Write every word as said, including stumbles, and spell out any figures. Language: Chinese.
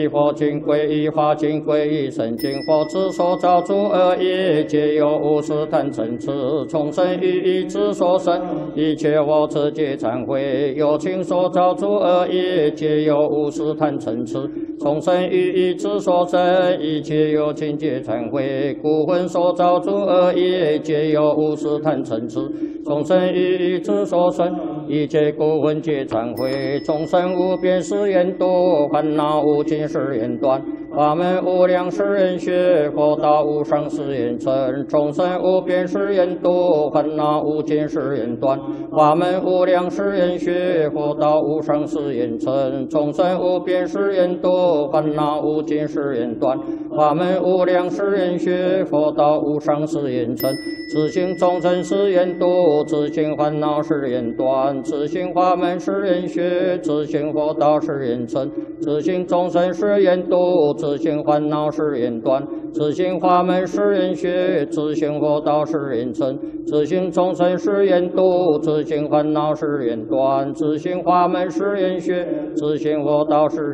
一佛经归一法经归一生经佛之所造诸恶业，皆由无始贪嗔痴从生于意之所生。一切我自皆忏悔，有情所造诸恶业，皆由无始贪嗔痴从生于意之所生。一切有情皆忏悔，故魂所造诸恶业，皆由无始贪嗔痴从生于意之所生。一切故魂皆忏悔，众生无边誓愿度，烦恼无尽誓愿断，法门无量誓愿学，佛道无上誓愿成。众生无边誓愿度，烦恼无尽誓愿断，法门无量誓愿学，佛道无上誓愿成。众生无边誓愿度，烦恼无尽誓愿断，法门无量誓愿学，佛道无上誓愿成。自性众生誓愿度，自性烦恼誓愿断，自性法门誓愿学，自性佛道誓愿成。自性众生誓愿度，自性烦恼誓愿断，自性法门誓愿学，自性佛道誓愿成。自性众生誓愿度，自性烦恼誓愿断，自性法门誓愿学，自性佛道誓